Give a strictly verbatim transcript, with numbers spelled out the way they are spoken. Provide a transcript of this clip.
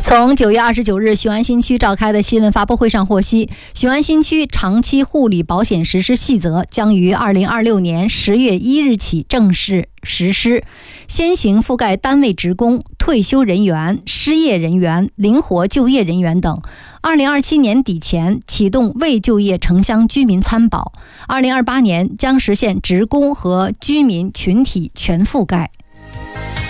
从九月二十九日雄安新区召开的新闻发布会上获悉，雄安新区长期护理保险实施细则将于二零二六年十月一日起正式实施，先行覆盖单位职工、退休人员、失业人员、灵活就业人员等。二零二七年底前启动未就业城乡居民参保，二零二八年将实现职工和居民群体全覆盖。